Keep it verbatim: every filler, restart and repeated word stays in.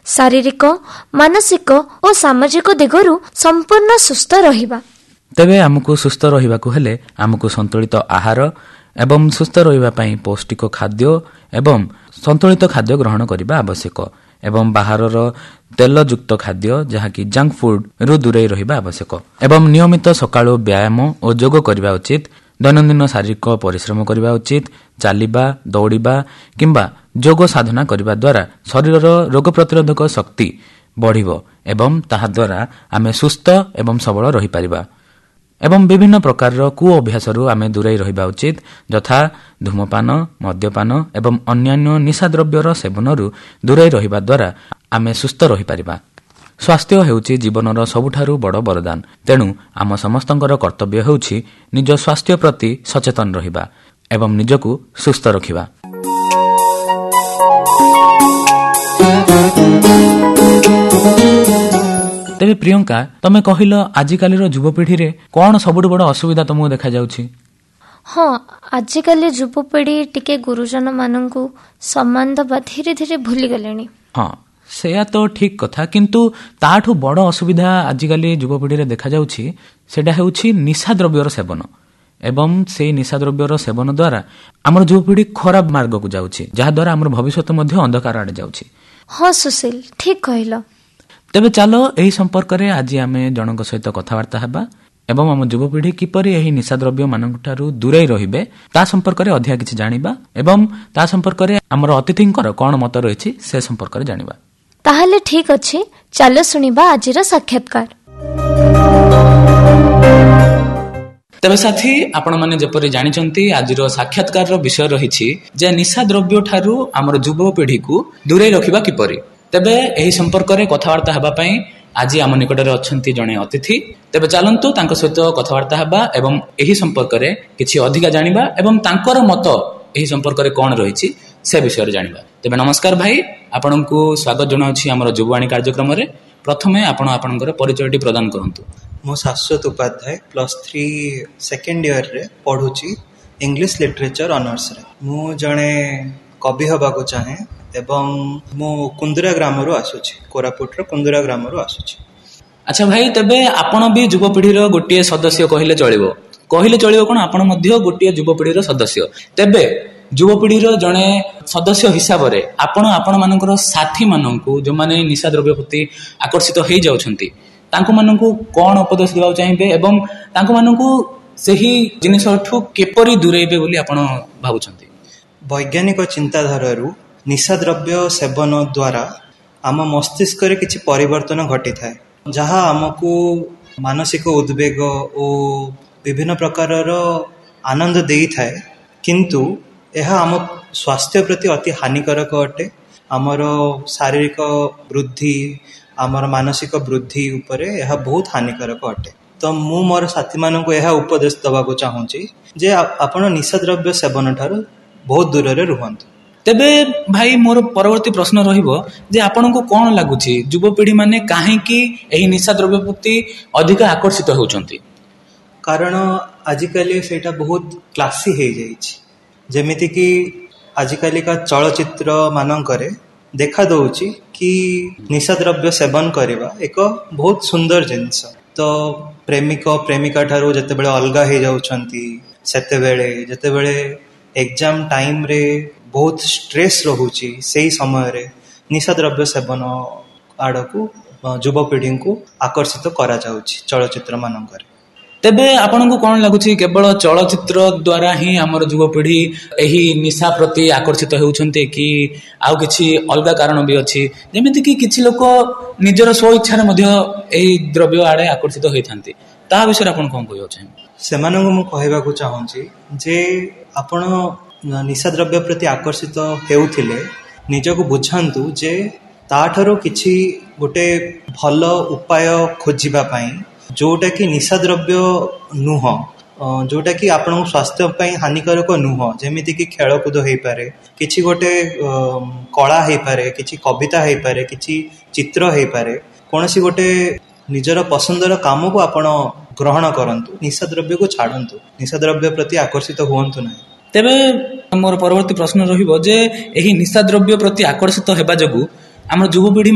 शारीरिक मानसिक और सामाजिक दिगरु संपूर्ण सुस्थ रहिबा। तेबे आमको सुस्थ रहिबाकु हेले आमको संतुलित आहार एवं सुस्थ रहिबा पई पौष्टिक खाद्य एवं संतुलित खाद्य ग्रहण करिबा आवश्यक एवं बाहरर तेलयुक्त खाद्य जहाँकि जंक फूड रु दूरे रहिबा आवश्यक एवं नियमित सकाळो व्यायाम और योग करिबा उचित। दैनन्दिन शारीरिक परिश्रम करिबा उचित। चालिबा दौड़िबा किंबा योग साधना करिबा द्वारा शरीरर रोग प्रतिरोधक शक्ति बढ़िबो एवं ताहा द्वारा आमे सुस्थ एवं सबल रहि परिबा एवं विभिन्न प्रकार कु अभ्यास आमे दूरे रहिबा उचित यथा धूमपान मद्यपान एवं अन्यान्य निशाद्रव्यर सेवनरु दूरे रहिबा द्वारा आमे सुस्थ रहि परिबा। स्वास्थ्य हेउची जीवनर सबुठारु बड़ वरदान। तेणु आम समस्तंकर कर्तव्य हेउची निज स्वास्थ्य प्रति सचेतन रहिबा एवं निजकु सुस्थ रखिबा। तेबे प्रियंका तमे कहिलो आजिकालीर युवपीढ़ी रे कोन सबुठ बड़ असुविधा तुमको देखा जाउछि? हाँ, आजिकाली युवपीढ़ी टिके गुरुजन माननकु सम्मान दबा धीरे धीरे भूली गलेनी। हाँ सेया तो ठीक कथा, किंतु ताठू बड़ असुविधा आजिकाली युवपीढ़ी रे देखा जाउछि सेटा हेउछि निशा द्रव्यर सेवन एवं से निशा द्रव्यर सेवन द्वारा हमर युवपीढ़ी खराब मार्ग को जाउछि जहा द्वारा हमर भविष्यत मध्ये अंधकार आडे जाउछि। हाँ सुशील ठीक कहिलो। तेबे चलो एही संपर्क रे आज आमे जनक सहित कथबार्ता हेबा एवं हम युवपीढ़ी किपरि एही निशाद्रव्य मानकठारु दूरे रहिबे ता संपर्क रे अधिक किछि जानिबा एवं ता संपर्क रे हमर अतिथिंकर कोन मत रहिछि से संपर्क रे जानिबा। ताहले ठीक अछि, चलो सुनिबा आजिर साक्षात्कार। तेबे साथी आपण माने जेपरि जानिचंती आजिर साक्षात्कार रो विषय रहिछि जे निशाद्रव्य ठारु हमर युवपीढ़ी को दूरे रखिबा किपरि। तेबे एही संपर्क रे कथबार्ता हेबा पई आज आम निकट रे अछंती जणे अतिथि। तेबे चलंतु तांको सहित कथबार्ता हेबा एवं एही संपर्क रे किछि अधिका जानिबा एवं तांकर मत एही संपर्क रे कोन रहिछि से विषय रे जानिबा। तेबे नमस्कार भाई, आपनकु स्वागत जणाउछि हमर युववाणी कार्यक्रम रे। प्रथमे आपण आपनकर परिचयटी प्रदान करंतु। मो शाश्वत Upadhyay plus three second year रे पढुछि इंग्लिश लिटरेचर ऑनर्स रे। मु जणे कवि हबाकू चाहे एवं मु कुंदरा ग्राम रु आसुछि, कोरापुट रो कुंदरा ग्राम रु आसुछि। अच्छा भाई, तेबे आपण भी युवपीढ़ी रो गोटे सदस्य कहिले चलिबो कहिले चलिबो कोन आपण मध्य गोटे युवपीढ़ी रो सदस्य। तेबे युवपीढ़ी रो जणे सदस्य हिसाब रे आपण आपण मानकर साथी माननकु जो माने निशा द्रव्य प्रति आकर्षित हेइ जाउछंती तांको माननकु कोन उपदेश देबा चाहिबे एवं तांको माननकु सेही जिनिसठु केपरि दूरेबे बोली आपण भाबुछंती? वैज्ञानिक चिंताधारा रु निशा द्रव्य सेवन द्वारा आम मस्तिष्क रे किछि परिवर्तन घटी थाए जहा आमको मानसिक उद्वेग और विभिन्न प्रकार आनंद देई थाए, किंतु यह आम स्वास्थ्य प्रति अति हानिकारक अटे। आमर शारीरिक वृद्धि आमर मानसिक वृद्धि उपरे यह बहुत हानिकारक अटे। तो मु मोर साथी मानक यह उपदेश दबाको चाहूँगी जे आपण निशा द्रव्य सेवन ठारू बहुत दूर रे रुहंतु। तेबे भाई मोर परवर्ती प्रश्न रहिबो जे आपनको कोन लागुछि युवपीढ़ी माने काहे कि एही निशा द्रव्य प्रति अधिक आकर्षित होउचंती? कारण आजिकाली सेटा बहुत क्लासी हे जाइछि। जेमिति कि आजिकाली का चलचित्र मानकरे देखा दउछि कि निशा द्रव्य सेवन करिबा एक बहुत सुंदर जिनिस। तो प्रेमिक प्रेमिका ठारू जते बेले अलगा हे जाउछंती सेते बेले जते बेले एग्जाम टाइम रे बहुत स्ट्रेस रहुछि, सेही समय रे निशा द्रव्य सेवन आड़कू युवपीढ़ी को आकर्षित करा जाउछि चलचित्र मानकरे। तेबे आपनको कोन लागुछि केवल चलचित्र द्वारा ही हमर युवपीढ़ी एही निशा प्रति आकर्षित होउछन्ते कि आउ किछि अलगा कारण भी अछि? जेमिति कि किछि लोक निजर स्व इच्छा रे मध्य एही द्रव्य आड़े आकर्षित होइथान्ते, ता विषय आपन कोन कहय छै? सेमानंगु मु कहबाकू चाहूँगी जे आपण निशा द्रव्य प्रति आकर्षित हेउथिले निजको बुझांतु जे ताठारो किछि गोटे भल उपाय खोजिबा पई जोटा कि निशा द्रव्य नुह, जोटा कि आपण स्वास्थ्य पई हानिकारक नुह। जेमिति कि खेलकूद हो पारे, किछि गोटे कला हो पारे, किछि कविता हो पारे, किछि चित्र हो पारे, कोनसी गोटे निजर पसंदर काम को आपण ग्रहण करंतु, निशा द्रव्य को छाड़ंतु, निशा द्रव्य प्रति आकर्षित हुअंतु नहीं। तेबे मोर परवर्ती प्रश्न रहिबो जे एही निशा द्रव्य प्रति आकर्षित हेबा जगु हमर युवपीढ़ी